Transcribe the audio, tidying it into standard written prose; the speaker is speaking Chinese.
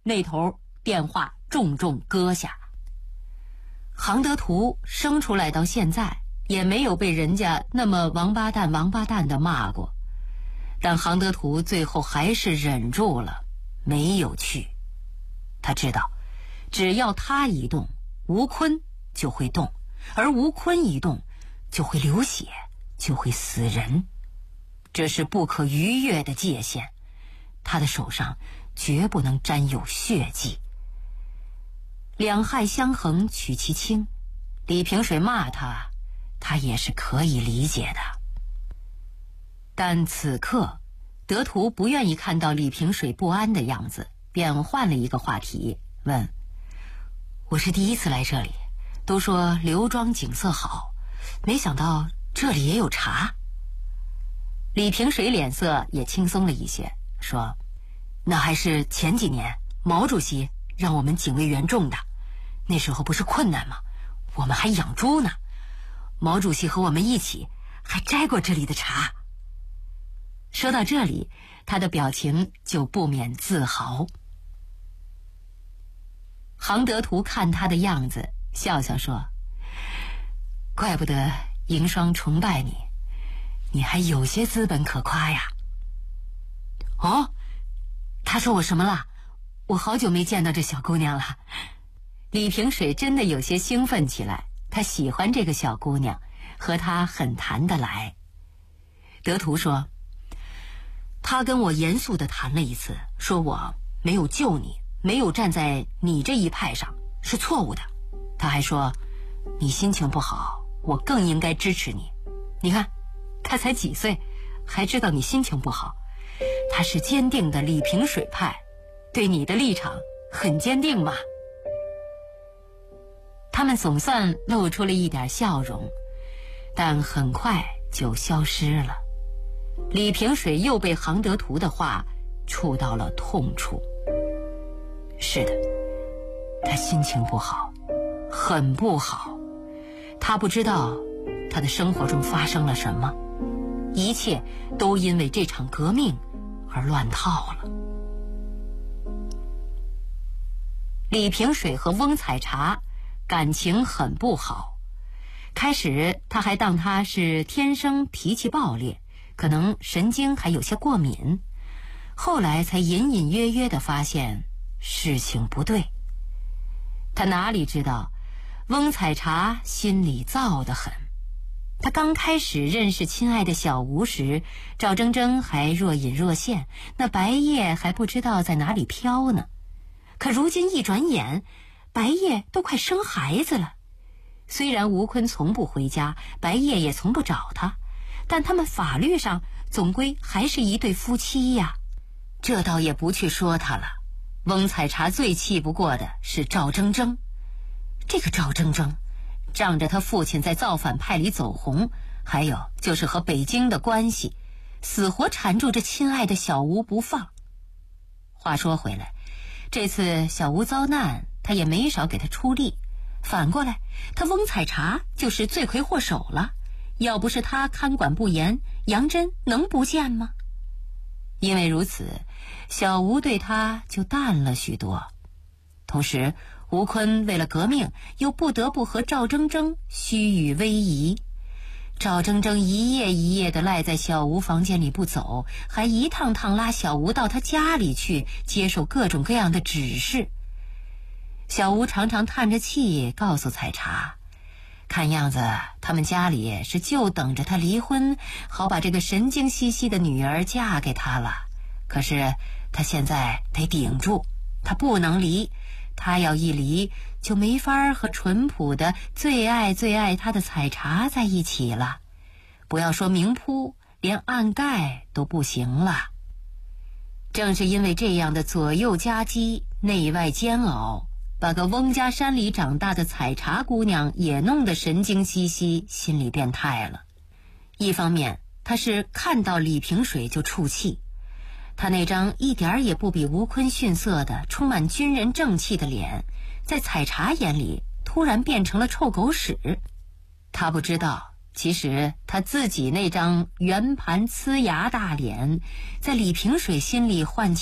那头电话重重搁下。杭德图生出来到现在也没有被人家那么王八蛋的骂过，但杭德图最后还是忍住了，没有去。他知道只要他一动，吴坤就会动，而吴坤一动就会流血，就会死人，这是不可逾越的界限，他的手上绝不能沾有血迹。两害相衡取其轻，李平水骂他，他也是可以理解的。但此刻德图不愿意看到李平水不安的样子，便换了一个话题，问：我是第一次来这里，都说刘庄景色好，没想到这里也有茶。李平水脸色也轻松了一些，说：那还是前几年毛主席让我们警卫员种的，那时候不是困难吗？我们还养猪呢，毛主席和我们一起还摘过这里的茶。说到这里，他的表情就不免自豪。杭德图看他的样子，笑笑说：怪不得银霜崇拜你，你还有些资本可夸呀。哦，他说我什么了？我好久没见到这小姑娘了。李平水真的有些兴奋起来，他喜欢这个小姑娘，和她很谈得来。德图说：他跟我严肃地谈了一次，说我没有救你，没有站在你这一派上，是错误的。他还说你心情不好，我更应该支持你。你看他才几岁，还知道你心情不好。他是坚定的李平水派，对你的立场很坚定嘛。他们总算露出了一点笑容，但很快就消失了。李平水又被杭德图的话触到了痛处。是的，他心情不好，很不好。他不知道他的生活中发生了什么，一切都因为这场革命而乱套了。李平水和翁采茶感情很不好，开始他还当他是天生脾气暴烈，可能神经还有些过敏，后来才隐隐约约地发现事情不对。他哪里知道翁采茶心里燥得很。他刚开始认识亲爱的小吴时，赵铮铮还若隐若现，那白叶还不知道在哪里飘呢。可如今一转眼，白叶都快生孩子了。虽然吴坤从不回家，白叶也从不找他，但他们法律上总归还是一对夫妻呀。这倒也不去说他了。翁采茶最气不过的是赵铮铮。这个赵铮铮仗着他父亲在造反派里走红，还有就是和北京的关系，死活缠住这亲爱的小吴不放。话说回来，这次小吴遭难，他也没少给他出力，反过来他翁采茶就是罪魁祸首了。要不是他看管不严，杨真能不见吗？因为如此，小吴对他就淡了许多。同时吴坤为了革命，又不得不和赵铮铮虚与委蛇。赵铮铮一夜一夜地赖在小吴房间里不走，还一趟趟拉小吴到他家里去接受各种各样的指示。小吴常常叹着气告诉采茶，看样子他们家里是就等着他离婚，好把这个神经兮兮的女儿嫁给他了。可是他现在得顶住，他不能离，他要一离就没法和淳朴的最爱他的采茶在一起了。不要说明铺，连暗盖都不行了。正是因为这样的左右夹击，内外煎熬，把个翁家山里长大的采茶姑娘也弄得神经兮兮，心理变态了。一方面她是看到李平水就怵气，他那张一点儿也不比吴坤逊色的充满军人正气的脸，在采茶眼里突然变成了臭狗屎。他不知道，其实他自己那张圆盘呲牙大脸，在李平水心里唤起